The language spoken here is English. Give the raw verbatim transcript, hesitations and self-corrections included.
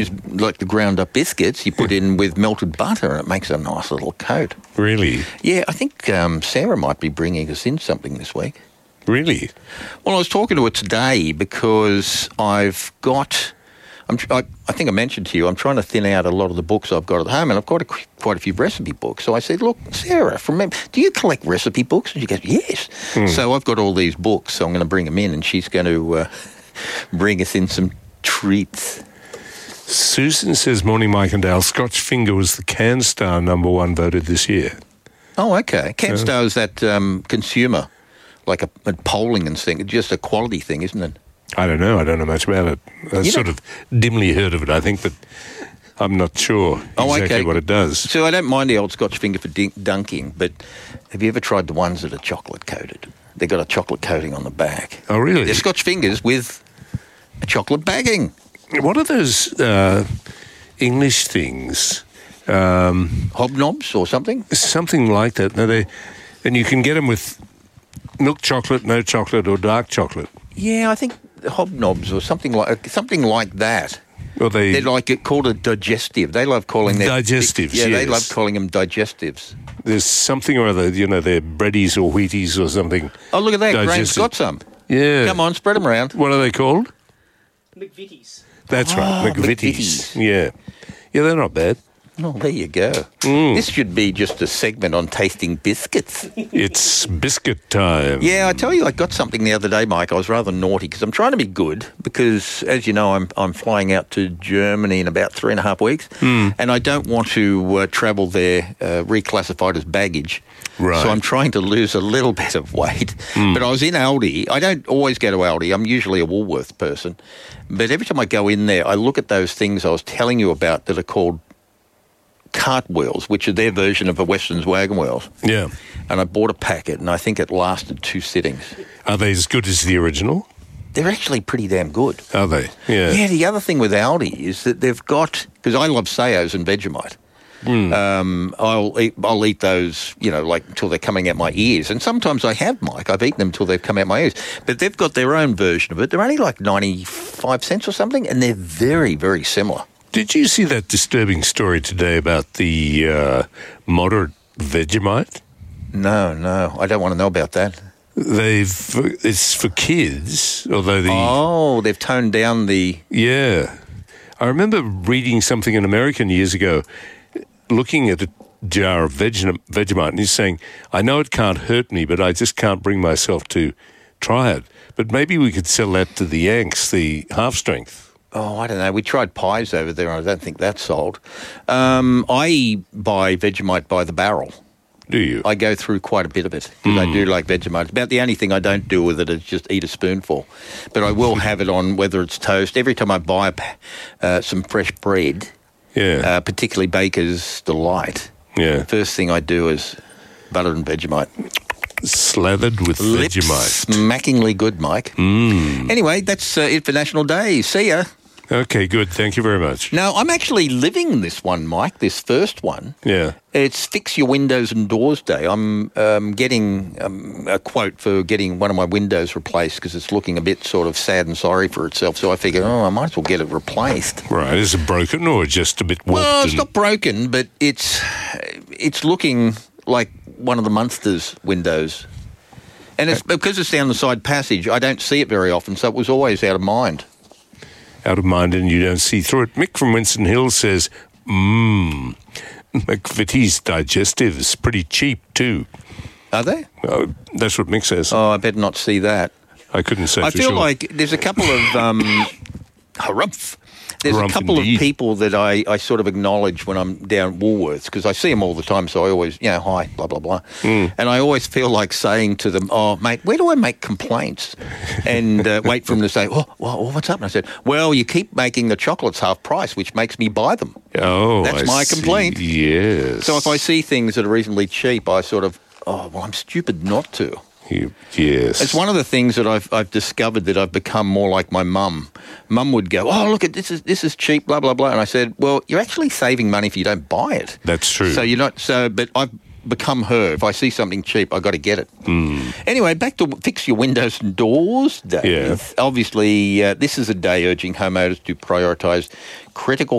Like the ground-up biscuits, you put in with melted butter and it makes a nice little coat. Really? Yeah, I think um, Sarah might be bringing us in something this week. Really? Well, I was talking to her today because I've got... I'm, I, I think I mentioned to you, I'm trying to thin out a lot of the books I've got at home, and I've got a, quite a few recipe books. So I said, look, Sarah, from, do you collect recipe books? And she goes, yes. Hmm. So I've got all these books, so I'm going to bring them in, and she's going to uh, bring us in some treats. Susan says, morning, Mike and Dale. Scotch Finger was the CanStar number one voted this year. Oh, okay. CanStar is that um, consumer, like a, a polling and thing. It's just a quality thing, isn't it? I don't know. I don't know much about it. I you sort know. of dimly heard of it, I think, but I'm not sure exactly oh, okay. what it does. So I don't mind the old Scotch Finger for dink- dunking, but have you ever tried the ones that are chocolate coated? They've got a chocolate coating on the back. Oh, really? They're Scotch Fingers with a chocolate bagging. What are those uh, English things? Um, Hobnobs or something? Something like that. No, they, and you can get them with milk chocolate, no chocolate, or dark chocolate. Yeah, I think hobnobs or something like something like that. Well, they they're like it called a digestive. They love calling them digestives. Yeah, yes. they love calling them digestives. There's something or other, you know, they're breadies or wheaties or something. Oh, look at that! Digestive. Graham's got some. Yeah, come on, spread them around. What are they called? McVitie's. That's oh, right, McVitie's. McVitie's. Yeah, yeah, they're not bad. Oh, there you go. Mm. This should be just a segment on tasting biscuits. It's biscuit time. Yeah, I tell you, I got something the other day, Mike. I was rather naughty because I'm trying to be good because, as you know, I'm I'm flying out to Germany in about three and a half weeks, mm. and I don't want to uh, travel there uh, reclassified as baggage. Right. So I'm trying to lose a little bit of weight. Mm. But I was in Aldi. I don't always go to Aldi. I'm usually a Woolworths person. But every time I go in there, I look at those things I was telling you about that are called cartwheels, which are their version of a Weston's wagon wheels. Yeah. And I bought a packet, and I think it lasted two sittings. Are they as good as the original? They're actually pretty damn good. Are they? Yeah. Yeah, the other thing with Aldi is that they've got... Because I love Saos and Vegemite. Mm. Um, I'll eat, I'll eat those, you know, like until they're coming out my ears. And sometimes I have, Mike. I've eaten them until they've come out my ears. But they've got their own version of it. They're only like ninety-five cents or something, and they're very, very similar. Did you see that disturbing story today about the uh, moderate Vegemite? No, no. I don't want to know about that. They've It's for kids, although the... Oh, they've toned down the... Yeah. I remember reading something in American years ago, looking at a jar of Veg- Vegemite, and he's saying, I know it can't hurt me, but I just can't bring myself to try it. But maybe we could sell that to the Yanks, the half-strength. Oh, I don't know. We tried pies over there, and I don't think that's sold. Um, I buy Vegemite by the barrel. Do you? I go through quite a bit of it, because mm. I do like Vegemite. It's about the only thing I don't do with it is just eat a spoonful. But I will have it on, whether it's toast. Every time I buy uh, some fresh bread, yeah, uh, particularly Baker's Delight, yeah, first thing I do is butter and Vegemite. Slathered with Lips Vegemite. Smackingly good, Mike. Mm. Anyway, that's uh, it for National Day. See ya. Okay, good. Thank you very much. Now, I'm actually living this one, Mike, this first one. Yeah. It's Fix Your Windows and Doors Day. I'm um, getting um, a quote for getting one of my windows replaced because it's looking a bit sort of sad and sorry for itself. So I figured, oh, I might as well get it replaced. Right. Is it broken or just a bit warped? Well, it's and... not broken, but it's it's looking like one of the Munsters windows. And it's because it's down the side passage, I don't see it very often, so it was always out of mind. Out of mind and you don't see through it. Mick from Winston Hills says, mmm, McVitie's digestive is pretty cheap too. Are they? Oh, that's what Mick says. Oh, I better not see that. I couldn't say I for feel sure. like there's a couple of... Um, harumph. There's Harumph a couple indeed. of people that I, I sort of acknowledge when I'm down at Woolworths because I see them all the time, so I always, you know, hi, blah, blah, blah. Mm. And I always feel like saying to them, oh, mate, where do I make complaints? And uh, wait for them to say, oh, well, what's up? And I said, well, you keep making the chocolates half price, which makes me buy them. Oh, That's I my see. complaint. Yes. So if I see things that are reasonably cheap, I sort of, oh, well, I'm stupid not to. You, yes. It's one of the things that I've I've discovered that I've become more like my mum. Mum would go, oh, look, at this is this is cheap, blah, blah, blah. And I said, well, you're actually saving money if you don't buy it. That's true. So you're not, so, but I've become her. If I see something cheap, I got to get it. Mm. Anyway, back to fix your windows and doors, Dave. Yeah. Obviously, uh, this is a day urging homeowners to prioritise critical